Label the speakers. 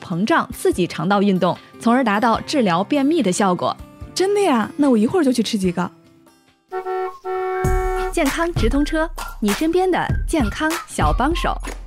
Speaker 1: 膨胀刺激肠道运动，从而达到治疗便秘的效果。
Speaker 2: 真的呀？那我一会儿就去吃几个。
Speaker 1: 健康直通车，你身边的健康小帮手。